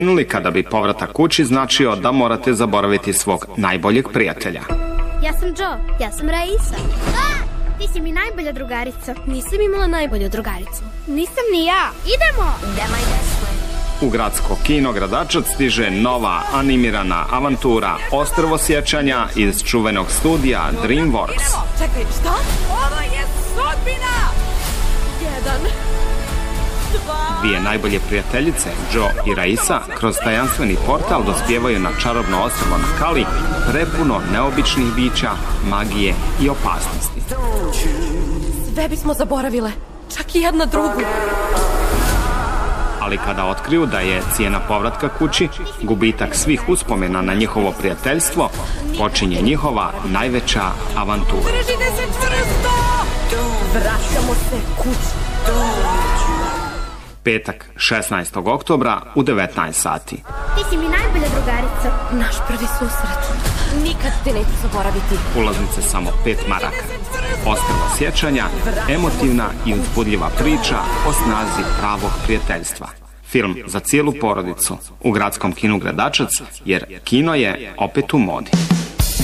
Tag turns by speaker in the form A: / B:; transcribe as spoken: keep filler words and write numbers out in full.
A: Kada bi povratak kući značio da morate zaboraviti svog najboljeg prijatelja.
B: Ja sam Joe, ja sam Raisa. A, ti si mi najbolja drugarica.
C: Nisam imala najbolju drugaricu.
B: Nisam ni ja. Idemo!
A: U gradsko kino Gradačac stiže nova animirana avantura Ostrvo sjećanja iz čuvenog studija DreamWorks.
C: Čekaj, šta? Ovo je sudbina! Jedan...
A: Dvije najbolje prijateljice, Joe i Raisa, kroz tajanstveni portal dospijevaju na čarobno ostrvo na Kali, prepuno neobičnih bića, magije i opasnosti.
C: Sve bismo zaboravile, čak i jedna drugu.
A: Ali kada otkriju da je cijena povratka kući gubitak svih uspomena na njihovo prijateljstvo, počinje njihova najveća avantura.
C: Držite se čvrsto! Vraćamo se kući.
A: Petak, šesnaestog oktobra u devetnaest sati.
B: Ti si mi najbolja drugarica.
C: Naš prvi susret. Nikad te neću zaboraviti.
A: Ulaznice samo pet maraka. Ostrvo sjećanja, emotivna i uzbudljiva priča o snazi pravog prijateljstva. Film za cijelu porodicu u gradskom kinu Gradačac, jer kino je opet u modi.